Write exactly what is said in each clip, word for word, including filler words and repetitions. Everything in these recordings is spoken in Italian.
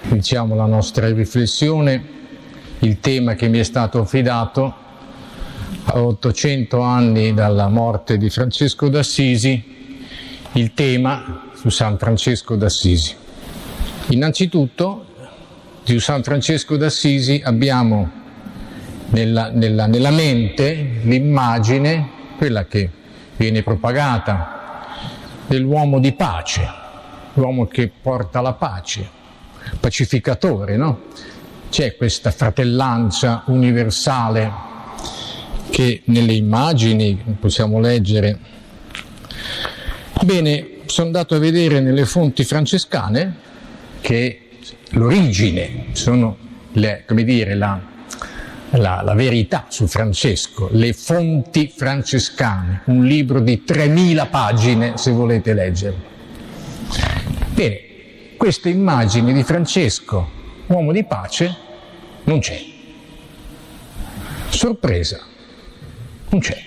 diciamo, la nostra riflessione, il tema che mi è stato affidato a ottocento anni dalla morte di Francesco d'Assisi, il tema su San Francesco d'Assisi. Innanzitutto, di San Francesco d'Assisi abbiamo nella, nella, nella mente l'immagine, quella che viene propagata, dell'uomo di pace, l'uomo che porta la pace, pacificatore, no? C'è questa fratellanza universale che nelle immagini possiamo leggere. Bene, sono andato a vedere nelle fonti francescane che l'origine, sono le, come dire, la, la, la verità su Francesco, le fonti francescane, un libro di tremila pagine se volete leggerlo. Bene, queste immagini di Francesco, uomo di pace, non c'è. Sorpresa, non c'è.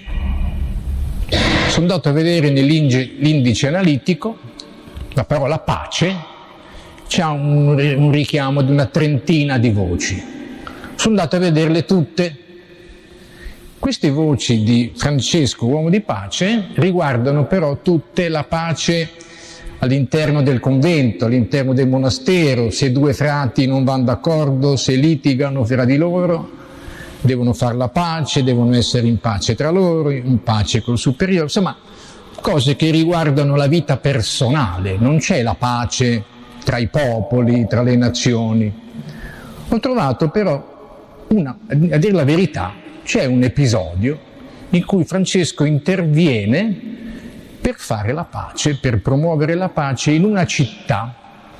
Sono andato a vedere nell'indice analitico, la parola pace c'ha un, un richiamo di una trentina di voci. Sono andato a vederle tutte. Queste voci di Francesco, uomo di pace, riguardano però tutte la pace all'interno del convento, all'interno del monastero, se due frati non vanno d'accordo, se litigano fra di loro, devono fare la pace, devono essere in pace tra loro, in pace col superiore, insomma, cose che riguardano la vita personale, non c'è la pace tra i popoli, tra le nazioni. Ho trovato però, una, a dire la verità, c'è un episodio in cui Francesco interviene per fare la pace, per promuovere la pace in una città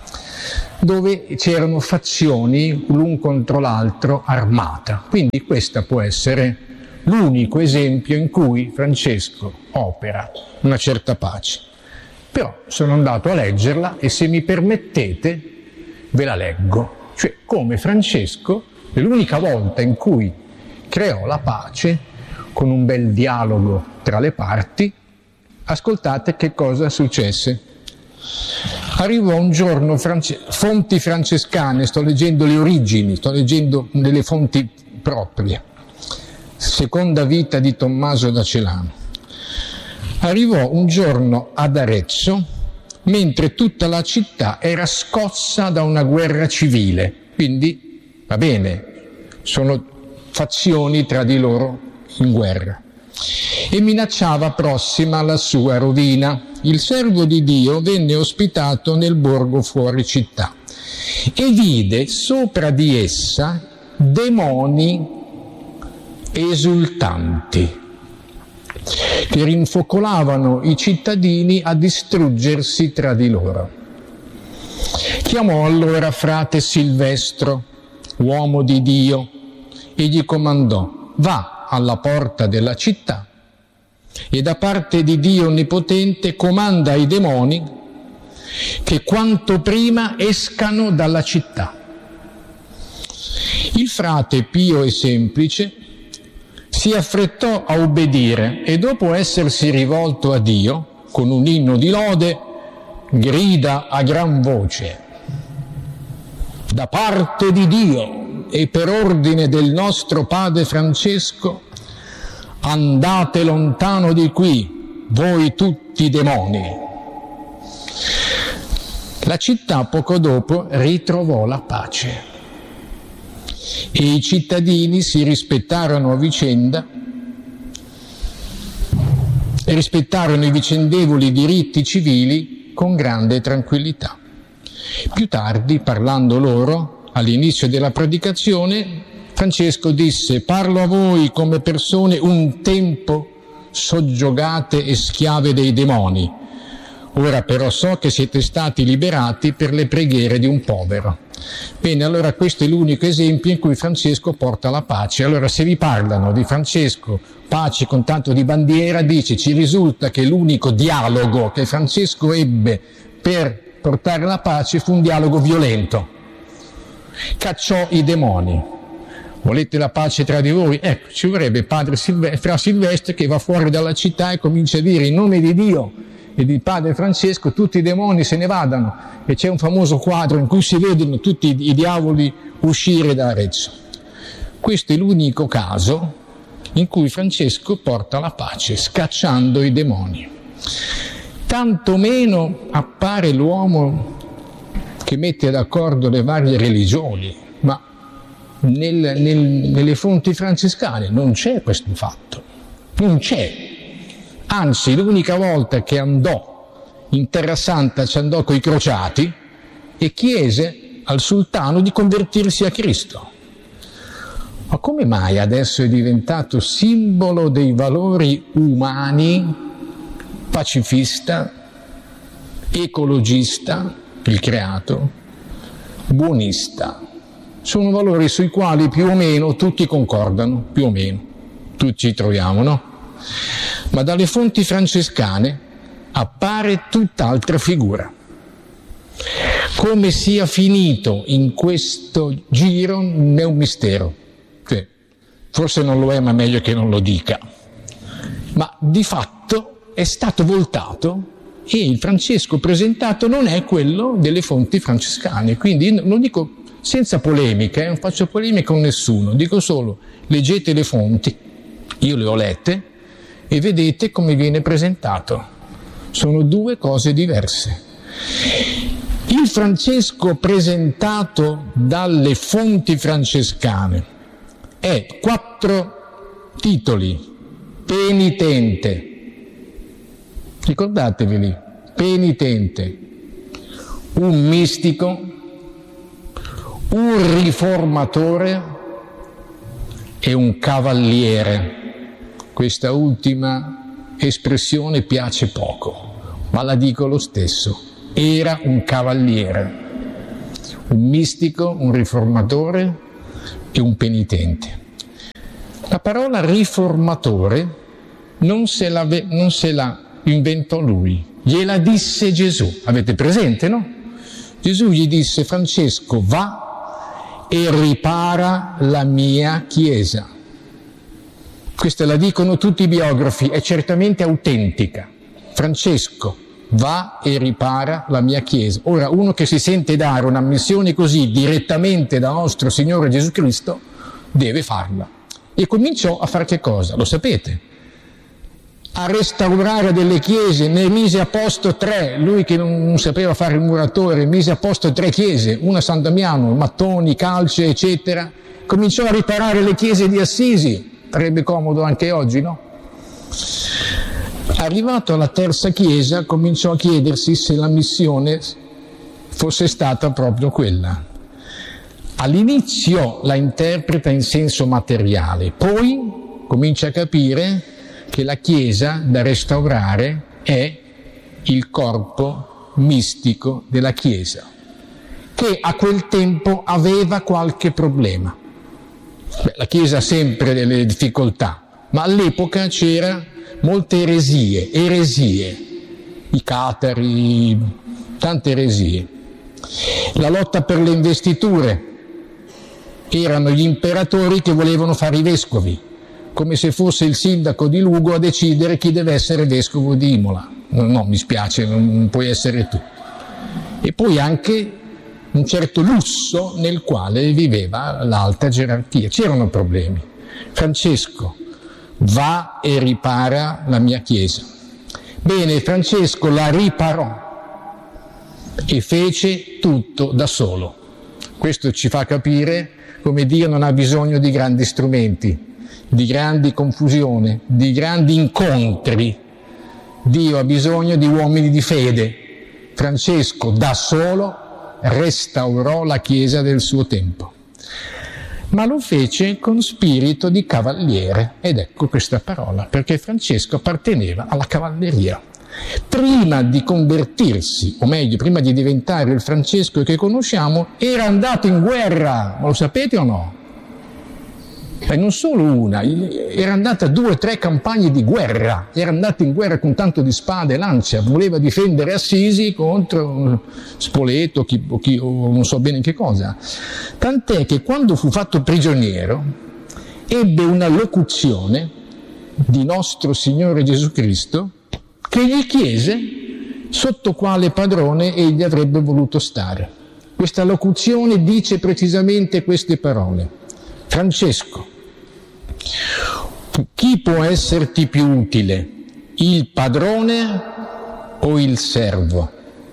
dove c'erano fazioni l'un contro l'altro armata. Quindi questo può essere l'unico esempio in cui Francesco opera una certa pace. Però sono andato a leggerla e, se mi permettete, ve la leggo. Cioè, come Francesco, è l'unica volta in cui creò la pace con un bel dialogo tra le parti. Ascoltate che cosa successe. Arrivò un giorno, France... fonti francescane, sto leggendo le origini, sto leggendo delle fonti proprie, seconda vita di Tommaso da Celano. Arrivò un giorno ad Arezzo, mentre tutta la città era scossa da una guerra civile, quindi va bene, sono fazioni tra di loro in guerra, e minacciava prossima la sua rovina. Il servo di Dio venne ospitato nel borgo fuori città e vide sopra di essa demoni esultanti che rinfocolavano i cittadini a distruggersi tra di loro. Chiamò allora frate Silvestro, uomo di Dio, e gli comandò: va alla porta della città e da parte di Dio Onnipotente comanda ai demoni che quanto prima escano dalla città. Il frate pio e semplice si affrettò a obbedire e, dopo essersi rivolto a Dio con un inno di lode, grida a gran voce: da parte di Dio e per ordine del nostro padre Francesco, andate lontano di qui, voi tutti demoni. La città poco dopo ritrovò la pace e i cittadini si rispettarono a vicenda, rispettarono i vicendevoli diritti civili con grande tranquillità. Più tardi, parlando loro all'inizio della predicazione, Francesco disse: parlo a voi come persone un tempo soggiogate e schiave dei demoni. Ora però so che siete stati liberati per le preghiere di un povero. Bene, allora questo è l'unico esempio in cui Francesco porta la pace. Allora, se vi parlano di Francesco, pace con tanto di bandiera, dice: ci risulta che l'unico dialogo che Francesco ebbe per portare la pace fu un dialogo violento. Cacciò i demoni. Volete la pace tra di voi? Ecco, ci vorrebbe padre Silvestre, fra Silvestre, che va fuori dalla città e comincia a dire in nome di Dio e di padre Francesco, tutti i demoni se ne vadano, e c'è un famoso quadro in cui si vedono tutti i, i diavoli uscire da Arezzo. Questo è l'unico caso in cui Francesco porta la pace, scacciando i demoni. Tanto meno appare l'uomo che mette d'accordo le varie religioni, ma nel, nel, nelle fonti francescane non c'è questo fatto, non c'è. Anzi, l'unica volta che andò in Terra Santa ci andò coi crociati e chiese al sultano di convertirsi a Cristo. Ma come mai adesso è diventato simbolo dei valori umani, pacifista, ecologista, il creato, buonista? Sono valori sui quali più o meno tutti concordano, più o meno, tutti ci troviamo, no? Ma dalle fonti francescane appare tutt'altra figura. Come sia finito in questo giro è un mistero. Cioè, forse non lo è, ma meglio che non lo dica. Ma di fatto è stato voltato e il Francesco presentato non è quello delle fonti francescane. Quindi lo dico senza polemiche, eh, non faccio polemica con nessuno, dico solo leggete le fonti, io le ho lette, e vedete come viene presentato. Sono due cose diverse. Il Francesco presentato dalle fonti francescane è quattro titoli. Penitente, ricordateveli, penitente, un mistico, un riformatore e un cavaliere. Questa ultima espressione piace poco, ma la dico lo stesso. Era un cavaliere, un mistico, un riformatore e un penitente. La parola riformatore non se la, non se la inventò lui, gliela disse Gesù. Avete presente, no? Gesù gli disse: Francesco, va e ripara la mia Chiesa. Questa la dicono tutti i biografi, è certamente autentica. Francesco, va e ripara la mia Chiesa. Ora, uno che si sente dare una missione così direttamente da nostro Signore Gesù Cristo deve farla. E cominciò a fare che cosa? Lo sapete? A restaurare delle chiese, ne mise a posto tre, lui che non sapeva fare il muratore, mise a posto tre chiese, una a San Damiano, mattoni, calce, eccetera. Cominciò a riparare le chiese di Assisi, sarebbe comodo anche oggi, no? Arrivato alla terza chiesa, cominciò a chiedersi se la missione fosse stata proprio quella. All'inizio la interpreta in senso materiale, poi comincia a capire che la Chiesa da restaurare è il corpo mistico della Chiesa, che a quel tempo aveva qualche problema. Beh, la Chiesa ha sempre delle difficoltà, ma all'epoca c'era molte eresie, eresie, i catari, tante eresie. La lotta per le investiture, erano gli imperatori che volevano fare i vescovi, come se fosse il sindaco di Lugo a decidere chi deve essere vescovo di Imola. No, no, mi spiace, non puoi essere tu. E poi anche un certo lusso nel quale viveva l'alta gerarchia. C'erano problemi. Francesco, va e ripara la mia Chiesa. Bene, Francesco la riparò e fece tutto da solo. Questo ci fa capire come Dio non ha bisogno di grandi strumenti, di grandi confusione, di grandi incontri. Dio ha bisogno di uomini di fede. Francesco da solo restaurò la Chiesa del suo tempo, ma lo fece con spirito di cavaliere, ed ecco questa parola, perché Francesco apparteneva alla cavalleria. Prima di convertirsi, o meglio, prima di diventare il Francesco che conosciamo, era andato in guerra, ma lo sapete o no? E non solo una, era andata a due o tre campagne di guerra, era andato in guerra con tanto di spada e lancia, voleva difendere Assisi contro Spoleto chi, o, chi, o non so bene che cosa. Tant'è che quando fu fatto prigioniero ebbe una locuzione di nostro Signore Gesù Cristo che gli chiese sotto quale padrone egli avrebbe voluto stare. Questa locuzione dice precisamente queste parole: Francesco, chi può esserti più utile, il padrone o il servo?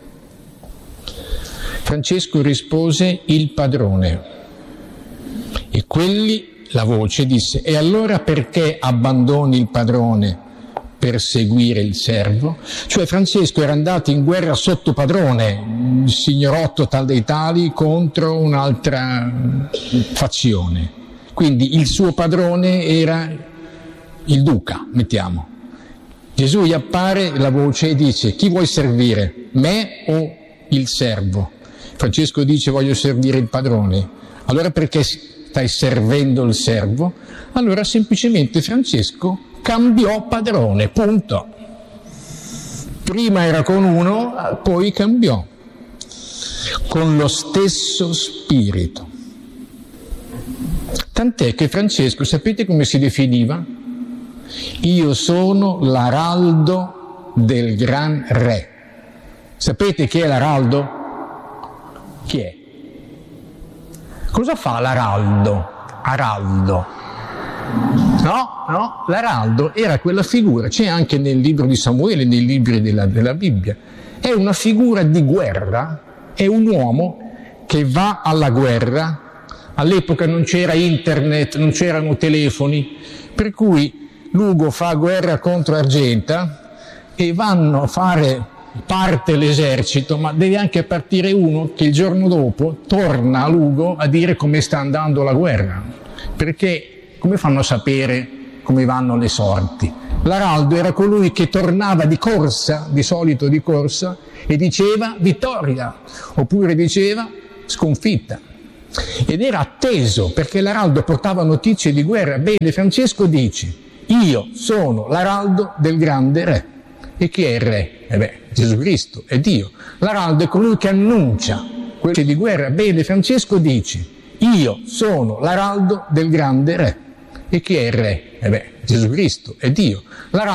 Francesco rispose: il padrone. E quelli, la voce disse: e allora perché abbandoni il padrone per seguire il servo? Cioè Francesco era andato in guerra sotto padrone, il signorotto tal dei tali contro un'altra fazione. Quindi il suo padrone era il duca, mettiamo. Gesù gli appare la voce e dice: chi vuoi servire, me o il servo? Francesco dice: voglio servire il padrone. Allora perché stai servendo il servo? Allora semplicemente Francesco cambiò padrone, punto. Prima era con uno, poi cambiò, con lo stesso spirito. Tant'è che Francesco, sapete come si definiva? Io sono l'araldo del gran re. Sapete chi è l'araldo? Chi è? Cosa fa l'araldo? Araldo. No, no, l'araldo era quella figura, c'è anche nel libro di Samuele, nei libri della, della Bibbia. È una figura di guerra, è un uomo che va alla guerra. All'epoca non c'era internet, non c'erano telefoni, per cui Lugo fa guerra contro Argenta e vanno a fare parte l'esercito, ma deve anche partire uno che il giorno dopo torna a Lugo a dire come sta andando la guerra, perché come fanno a sapere come vanno le sorti? L'araldo era colui che tornava di corsa, di solito di corsa, e diceva vittoria, oppure diceva sconfitta. Ed era atteso, perché l'araldo portava notizie di guerra. Bene, Francesco dice: io sono l'araldo del grande re. E chi è il re? Eh beh, Gesù Cristo, è Dio. L'araldo è colui che annuncia quelle di guerra. Bene, Francesco dice: io sono l'araldo del grande re. E chi è il re? Eh beh, Gesù Cristo, è Dio. L'araldo